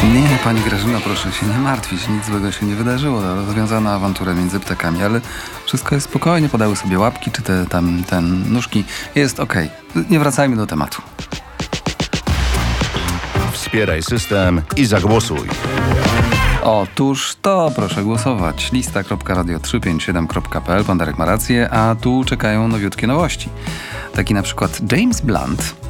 Nie, pani Grażyna, proszę się nie martwić, nic złego się nie wydarzyło. Rozwiązana awantura między ptakami, ale wszystko jest spokojnie, podały sobie łapki, czy te nóżki. Jest okej. Nie wracajmy do tematu. Wspieraj system i zagłosuj. Otóż to proszę głosować. Lista.radio357.pl. Pan Darek ma rację, a tu czekają nowiutkie nowości. Taki na przykład James Blunt